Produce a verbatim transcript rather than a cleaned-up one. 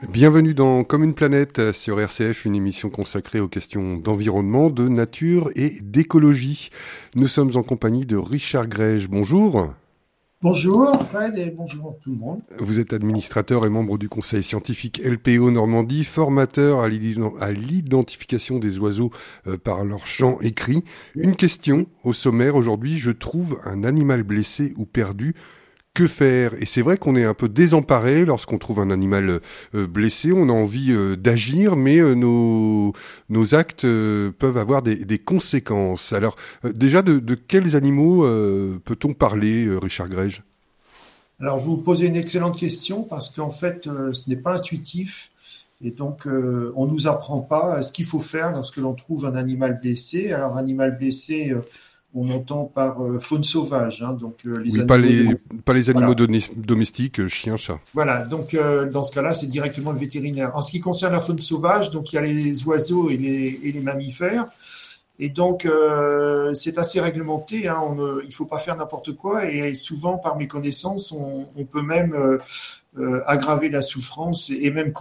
Bienvenue dans Comme une planète sur R C F, une émission consacrée aux questions d'environnement, de nature et d'écologie. Nous sommes en compagnie de Richard Grège. Bonjour. Bonjour Fred et bonjour tout le monde. Vous êtes administrateur et membre du conseil scientifique L P O Normandie, formateur à l'identification des oiseaux par leur chant écrit. Une question au sommaire aujourd'hui, je trouve un animal blessé ou perdu. Que faire ? Et c'est vrai qu'on est un peu désemparé lorsqu'on trouve un animal euh, blessé, on a envie euh, d'agir, mais euh, nos, nos actes euh, peuvent avoir des, des conséquences. Alors euh, déjà, de, de quels animaux euh, peut-on parler, euh, Richard Grège ? Alors vous posez une excellente question parce qu'en fait euh, ce n'est pas intuitif et donc euh, on nous apprend pas ce qu'il faut faire lorsque l'on trouve un animal blessé. Alors animal blessé, euh, on entend par euh, faune sauvage, hein, donc euh, les Oui, pas animaux les, domestiques. pas les animaux Voilà. doné- domestiques, euh, chiens, chats. Voilà, donc euh, dans ce cas-là, c'est directement le vétérinaire. En ce qui concerne la faune sauvage, donc il y a les oiseaux et les, et les mammifères. Et donc, euh, c'est assez réglementé. Hein, on ne, il ne faut pas faire n'importe quoi. Et souvent, par mes connaissances, on, on peut même euh, euh, aggraver la souffrance et même